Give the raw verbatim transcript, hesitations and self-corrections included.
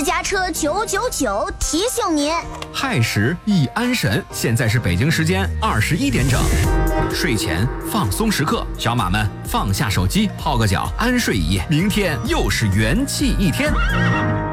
家车九九九提醒您， 亥时易安神，现在是北京时间二十一点整，睡前放松时刻，小马们放下手机，泡个脚，安睡一夜，明天又是元气一天。